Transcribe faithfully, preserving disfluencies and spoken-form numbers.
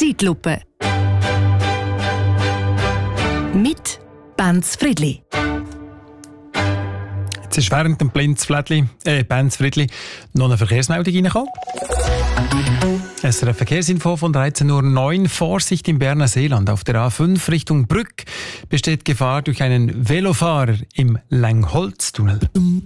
Zeitlupe. Mit Benz Friedli. Jetzt ist während dem Blinzflädli, äh, Benz Friedli noch eine Verkehrsmeldung reingekommen. Es ist eine Verkehrsinfo von dreizehn Uhr neun. Vorsicht im Berner Seeland. Auf der A fünf Richtung Brück besteht Gefahr durch einen Velofahrer im Längholztunnel.